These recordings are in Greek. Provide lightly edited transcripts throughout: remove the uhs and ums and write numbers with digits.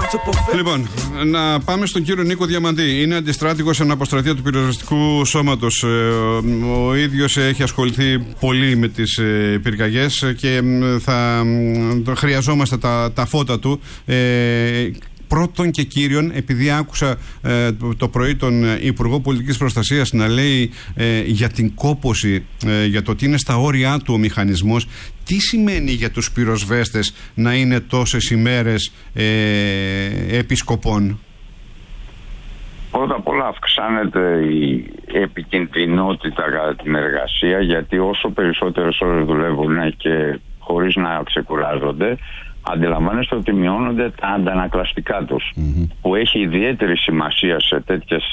Λοιπόν, να πάμε στον κύριο Νίκο Διαμαντή. Είναι αντιστράτηγος αναποστρατεία του πυροσβεστικού σώματος. Ο ίδιος έχει ασχοληθεί πολύ με τις πυρκαγιές και θα χρειαζόμαστε τα φώτα του. Πρώτον και κύριον, επειδή άκουσα το πρωί τον Υπουργό Πολιτικής Προστασίας να λέει για την κόπωση, για το ότι είναι στα όρια του ο μηχανισμός, τι σημαίνει για τους πυροσβέστες να είναι τόσες ημέρες επισκοπών? Πρώτα απ' όλα αυξάνεται η επικινδυνότητα κατά την εργασία, γιατί όσο περισσότερες ώρες δουλεύουν και χωρίς να ξεκουράζονται, αντιλαμβάνεστε ότι μειώνονται τα αντανακλαστικά τους, που έχει ιδιαίτερη σημασία σε τέτοιες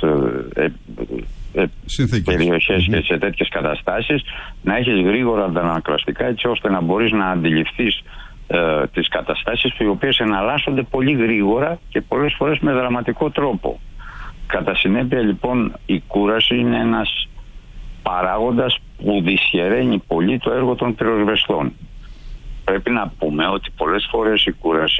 περιοχές και σε τέτοιες καταστάσεις, να έχεις γρήγορα αντανακλαστικά, έτσι ώστε να μπορείς να αντιληφθείς τις καταστάσεις, οι οποίες εναλλάσσονται πολύ γρήγορα και πολλές φορές με δραματικό τρόπο. Κατά συνέπεια, λοιπόν, η κούραση είναι ένας παράγοντας που δυσχεραίνει πολύ το έργο των πυροσβεστών. Πρέπει να πούμε ότι πολλές φορές η ξεκούραση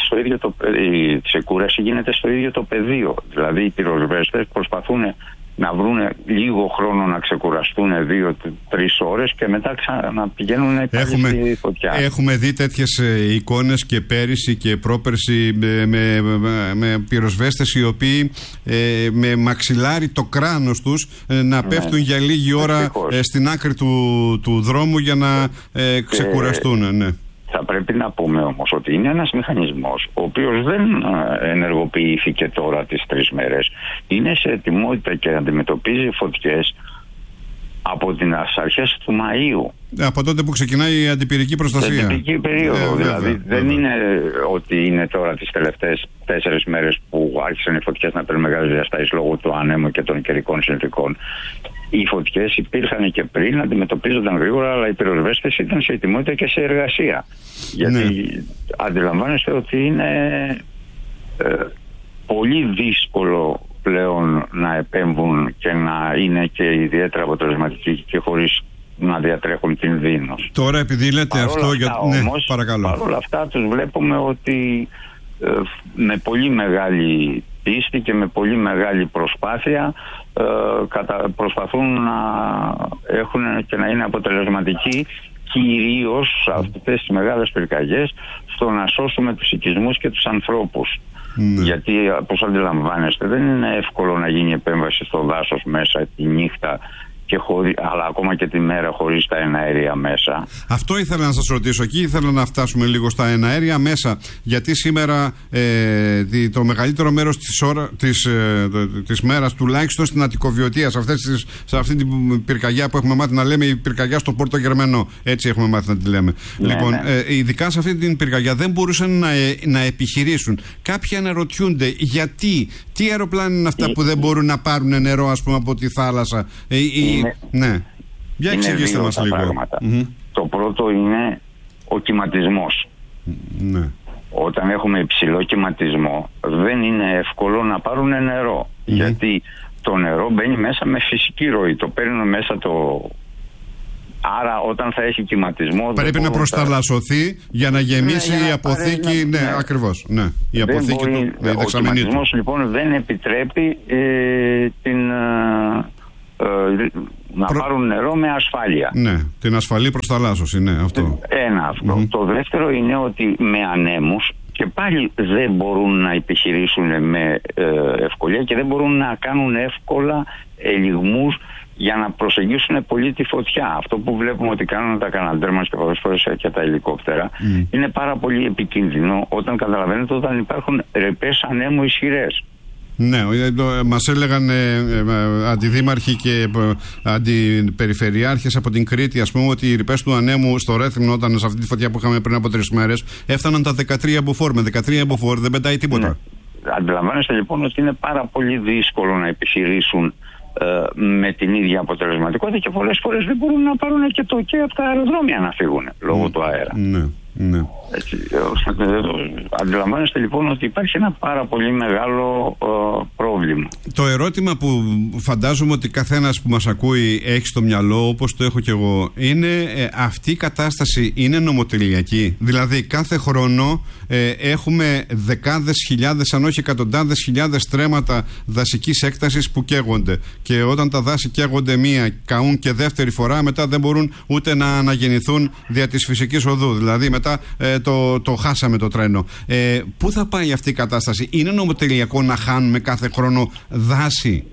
γίνεται στο ίδιο το πεδίο. Δηλαδή οι πυροσβέστες προσπαθούν να βρουν λίγο χρόνο να ξεκουραστούν 2-3 ώρες και μετά ξαναπηγαίνουν στη φωτιά. Έχουμε δει τέτοιες εικόνες και πέρυσι και πρόπερσι με πυροσβέστες οι οποίοι με μαξιλάρι το κράνος τους να πέφτουν για λίγη ώρα στην άκρη του δρόμου για να ξεκουραστούν. Ναι. Θα πρέπει να πούμε όμως ότι είναι ένας μηχανισμός ο οποίος δεν ενεργοποιήθηκε τώρα τις 3 μέρες. Είναι σε ετοιμότητα και αντιμετωπίζει φωτιές από τις αρχές του Μαΐου. Από τότε που ξεκινάει η αντιπυρική προστασία. Σε αντιπυρική περίοδο. Δηλαδή δεν είναι ότι είναι τώρα τις τελευταίες 4 μέρες που άρχισαν οι φωτιές να παίρνουν μεγάλες διαστάσεις λόγω του ανέμου και των καιρικών συνθηκών. Οι φωτιές υπήρχαν και πριν, αντιμετωπίζονταν γρήγορα, αλλά οι πυροσβέστες ήταν σε ετοιμότητα και σε εργασία. Γιατί αντιλαμβάνεστε ότι είναι πολύ δύσκολο πλέον να επέμβουν και να είναι και ιδιαίτερα αποτελεσματικοί και χωρίς να διατρέχουν κινδύνους. Τώρα επειδή λέτε αυτό, όμως, παρακαλώ. Παρ' όλα αυτά τους βλέπουμε ότι με πολύ μεγάλη πίστη και με πολύ μεγάλη προσπάθεια προσπαθούν να έχουν και να είναι αποτελεσματικοί, κυρίως σε αυτές τις μεγάλες πυρκαγιές, στο να σώσουμε τους οικισμούς και τους ανθρώπους. Γιατί, όπως αντιλαμβάνεστε, δεν είναι εύκολο να γίνει επέμβαση στο δάσος μέσα τη νύχτα αλλά ακόμα και τη μέρα χωρίς τα εναέρια μέσα. Αυτό ήθελα να σας ρωτήσω. Εκεί ήθελα να φτάσουμε λίγο στα εναέρια μέσα. Γιατί σήμερα το μεγαλύτερο μέρος της μέρας, τουλάχιστον στην Αττικοβιωτία, σε αυτή την πυρκαγιά που έχουμε μάθει να λέμε, η πυρκαγιά στο Πόρτο Γερμανό. Έτσι έχουμε μάθει να τη λέμε. Λοιπόν, ειδικά σε αυτή την πυρκαγιά δεν μπορούσαν να επιχειρήσουν. Κάποιοι αναρωτιούνται γιατί. Τι αεροπλάνα είναι αυτά που δεν μπορούν να πάρουν νερό, ας πούμε, από τη θάλασσα? Ναι. Για εξηγήστε μας λίγο. Το πρώτο είναι ο κυματισμός. Ναι. Όταν έχουμε υψηλό κυματισμό δεν είναι εύκολο να πάρουν νερό. Γιατί το νερό μπαίνει μέσα με φυσική ροή. Το παίρνουν μέσα Άρα όταν θα έχει κυματισμό πρέπει να προσταλασσωθεί για να γεμίσει η αποθήκη. Ναι, ακριβώς. Ναι. Η αποθήκη ο κυματισμός λοιπόν δεν επιτρέπει να πάρουν νερό με ασφάλεια. Ναι, την ασφαλή προσταλάσσωση, ναι, αυτό. Αυτό. Το δεύτερο είναι ότι με ανέμους και πάλι δεν μπορούν να επιχειρήσουν με ευκολία και δεν μπορούν να κάνουν εύκολα ελιγμούς για να προσεγγίσουν πολύ τη φωτιά. Αυτό που βλέπουμε ότι κάνουν τα καναντέρ μας και πολλές φορές και τα ελικόπτερα είναι πάρα πολύ επικίνδυνο όταν καταλαβαίνετε όταν υπάρχουν ρεπές ανέμου ισχυρές. Ναι, μας έλεγαν αντιδήμαρχοι και αντιπεριφερειάρχες από την Κρήτη, ας πούμε, ότι οι ρηπές του ανέμου στο Ρέθυμνο, όταν σε αυτή τη φωτιά που είχαμε πριν από 3 μέρες, έφταναν τα 13 μποφόρ. Με 13 μποφόρ δεν πετάει τίποτα. Ναι. Αντιλαμβάνεστε λοιπόν ότι είναι πάρα πολύ δύσκολο να επιχειρήσουν με την ίδια αποτελεσματικότητα και πολλές φορές δεν μπορούν να πάρουν και από τα αεροδρόμια να φύγουν λόγω του αέρα. Ναι. Ναι. Αντιλαμβάνεστε λοιπόν ότι υπάρχει ένα πάρα πολύ μεγάλο πρόβλημα. Το ερώτημα που φαντάζομαι ότι καθένας που μας ακούει έχει στο μυαλό, όπως το έχω κι εγώ, είναι αυτή η κατάσταση είναι νομοτελειακή? Δηλαδή κάθε χρόνο έχουμε δεκάδες χιλιάδες, αν όχι εκατοντάδες χιλιάδες στρέμματα δασικής έκτασης που καίγονται, και όταν τα δάση καίγονται μία, καούν και δεύτερη φορά, μετά δεν μπορούν ούτε να αναγεννηθούν δια της φυσικής οδού. Δηλαδή μετά το χάσαμε το τρένο. Πού θα πάει αυτή η κατάσταση? Είναι νομοτελειακό να χάνουμε κάθε χρόνο δάση?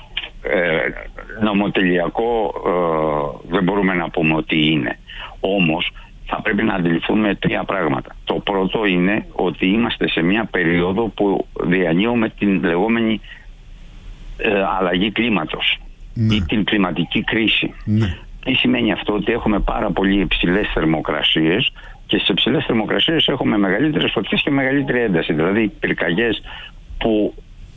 Νομοτελειακό δεν μπορούμε να πούμε ότι είναι. Όμως θα πρέπει να αντιληφθούμε τρία πράγματα. Το πρώτο είναι ότι είμαστε σε μια περίοδο που διανύουμε την λεγόμενη αλλαγή κλίματος, ή την κλιματική κρίση. Τι σημαίνει αυτό? Ότι έχουμε πάρα πολύ υψηλές θερμοκρασίες, και στις υψηλές θερμοκρασίες έχουμε μεγαλύτερες φωτιές και μεγαλύτερη ένταση. Δηλαδή πυρκαγιές που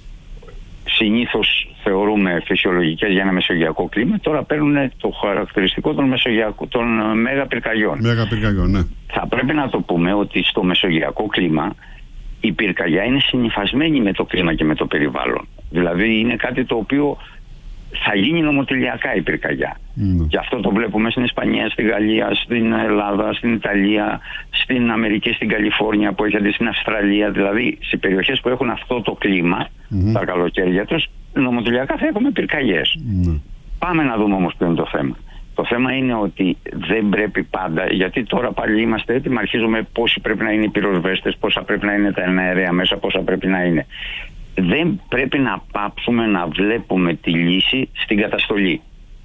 συνήθως θεωρούμε φυσιολογικές για ένα μεσογειακό κλίμα, τώρα παίρνουν το χαρακτηριστικό των μέγα πυρκαγιών. Ναι. Θα πρέπει να το πούμε ότι στο μεσογειακό κλίμα η πυρκαγιά είναι συνυφασμένη με το κλίμα και με το περιβάλλον. Δηλαδή είναι κάτι το οποίο θα γίνει νομοτελειακά η πυρκαγιά. Και αυτό το βλέπουμε στην Ισπανία, στην Γαλλία, στην Ελλάδα, στην Ιταλία, στην Αμερική, στην Καλιφόρνια που έχετε, στην Αυστραλία. Δηλαδή σε περιοχές που έχουν αυτό το κλίμα, τα καλοκαίρια τους, νομοτελειακά θα έχουμε πυρκαγιές. Πάμε να δούμε όμως ποιο είναι το θέμα. Το θέμα είναι ότι δεν πρέπει πάντα, γιατί τώρα πάλι είμαστε έτοιμοι, αρχίζουμε πόσοι πρέπει να είναι οι πυροσβέστες, πόσα πρέπει να είναι τα εναέρια μέσα, πόσα πρέπει να είναι. Δεν πρέπει να πάψουμε να βλέπουμε τη λύση στην καταστολή.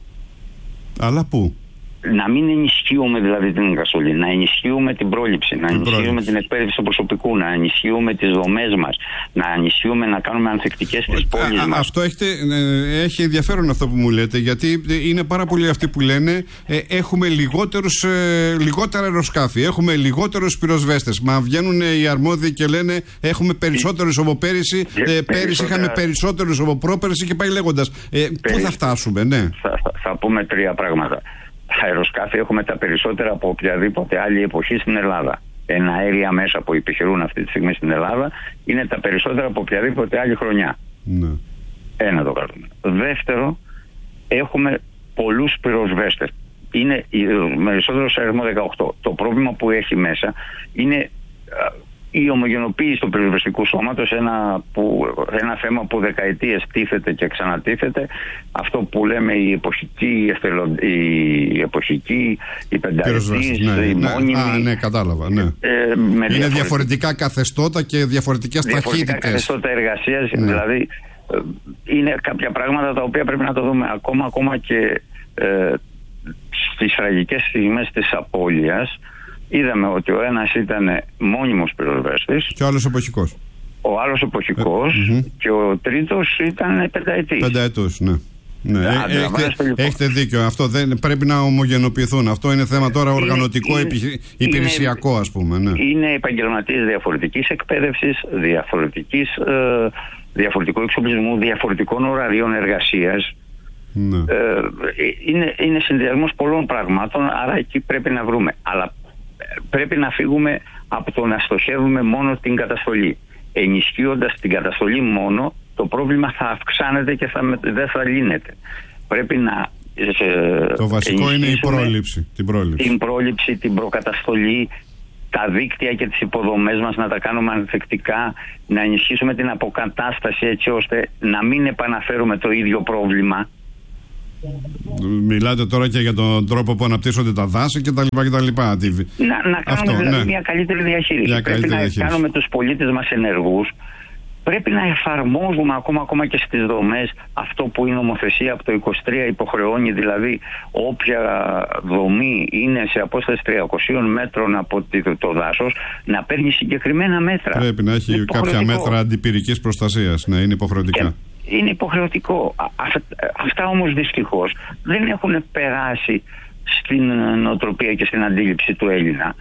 Αλλά πού? Να μην ενισχύουμε δηλαδή την καταστολή, να ενισχύουμε την πρόληψη, να ενισχύουμε την εκπαίδευση του προσωπικού, να ενισχύουμε τις δομές μας, να ενισχύουμε, να κάνουμε ανθεκτικές τις πόλεις μας. Αυτό έχει ενδιαφέρον αυτό που μου λέτε, γιατί είναι πάρα πολλοί αυτοί που λένε έχουμε λιγότερα αεροσκάφη, έχουμε λιγότερους πυροσβέστες. Μα βγαίνουν οι αρμόδιοι και λένε έχουμε περισσότερους από πέρυσι, πέρυσι είχαμε περισσότερους από πρόπερσι, και πάει λέγοντας. Πού θα φτάσουμε? Ναι. Θα πούμε τρία πράγματα. Τα αεροσκάφη έχουμε τα περισσότερα από οποιαδήποτε άλλη εποχή στην Ελλάδα. Εναέρια μέσα που επιχειρούν αυτή τη στιγμή στην Ελλάδα είναι τα περισσότερα από οποιαδήποτε άλλη χρονιά. Ένα το κρατούμε. Δεύτερο, έχουμε πολλούς πυροσβέστες. Είναι περισσότερο σε αριθμό 18. Το πρόβλημα που έχει μέσα είναι η ομογενοποίηση του πυροσβεστικού σώματος, ένα θέμα που δεκαετίες τίθεται και ξανατίθεται. Αυτό που λέμε η εποχική, η πενταετής, η μόνιμη. Ναι, κατάλαβα. Ναι. Είναι διαφορετικά καθεστώτα και διαφορετικές ταχύτητες. Διαφορετικά καθεστώτα εργασίας. Ναι. Δηλαδή είναι κάποια πράγματα τα οποία πρέπει να το δούμε ακόμα και στις τραγικές στιγμές της απώλειας. Είδαμε ότι ο ένας ήταν μόνιμος πυροσβέστης και ο άλλος εποχικός. Ο άλλος εποχικός και ο τρίτος ήταν πενταετής. Πενταετούς, ναι. Έχετε δίκιο. Αυτό δεν πρέπει να ομογενοποιηθούν. Αυτό είναι θέμα τώρα οργανωτικό, υπηρεσιακό, ας πούμε. Ναι. Είναι επαγγελματίες διαφορετικής εκπαίδευσης, διαφορετικού εξοπλισμού, διαφορετικών ωραρίων εργασίας. Ναι. Είναι συνδυασμός πολλών πραγμάτων, άρα εκεί πρέπει να βρούμε. Αλλά πρέπει να φύγουμε από το να στοχεύουμε μόνο την καταστολή. Ενισχύοντας την καταστολή μόνο, το πρόβλημα θα αυξάνεται και δεν θα λύνεται. Πρέπει να το βασικό είναι η πρόληψη. Την πρόληψη, την προκαταστολή, τα δίκτυα και τις υποδομές μας να τα κάνουμε ανθεκτικά, να ενισχύσουμε την αποκατάσταση έτσι ώστε να μην επαναφέρουμε το ίδιο πρόβλημα. Μιλάτε τώρα και για τον τρόπο που αναπτύσσονται τα δάση κτλ. Να κάνουμε μια καλύτερη διαχείριση. Πρέπει να κάνουμε τους πολίτες μας ενεργούς. Πρέπει να εφαρμόζουμε ακόμα και στις δομές αυτό που η νομοθεσία από το 23 υποχρεώνει, δηλαδή όποια δομή είναι σε απόσταση 300 μέτρων από το δάσος να παίρνει συγκεκριμένα μέτρα. Πρέπει να έχει κάποια μέτρα αντιπυρικής προστασίας, ναι, είναι υποχρεωτικά. Είναι υποχρεωτικό. Αυτά όμως δυστυχώς δεν έχουν περάσει στην νοοτροπία και στην αντίληψη του Έλληνα.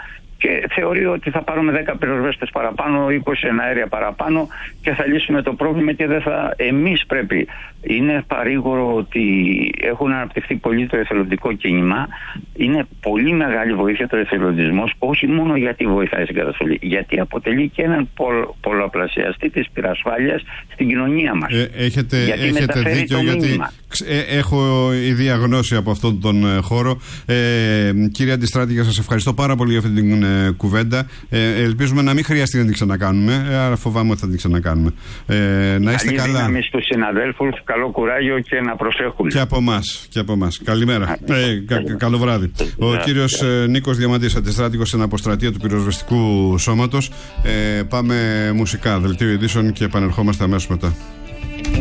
και θεωρεί ότι θα πάρουμε 10 πυροσβέστες παραπάνω, 20 εναέρια παραπάνω και θα λύσουμε το πρόβλημα και δεν θα... Εμείς πρέπει. Είναι παρήγορο ότι έχουν αναπτυχθεί πολύ το εθελοντικό κίνημα. Είναι πολύ μεγάλη βοήθεια το εθελοντισμός, όχι μόνο γιατί βοηθάει στην καταστολή, γιατί αποτελεί και έναν πολλαπλασιαστή της πυρασφάλειας στην κοινωνία μας. Έχετε δίκιο, γιατί έχω ιδία γνώση από αυτόν τον χώρο. Κύριε Αντιστράτη, σας ευχαριστώ πάρα πολύ για αυτή την κουβέντα. Ελπίζουμε να μην χρειαστεί να την ξανακάνουμε, άρα φοβάμαι ότι θα την ξανακάνουμε. Να είστε καλά. Καλή στους συναδέλφους, καλό κουράγιο και να προσέχουν. Και από εμάς. Καλημέρα. Καλό βράδυ. Ο κύριος Νίκος Διαμαντής, αντιστράτηγος στην αποστρατεία του πυροσβεστικού σώματος. Πάμε μουσικά, δελτίο ειδήσεων και επανερχόμαστε αμέσως μετά.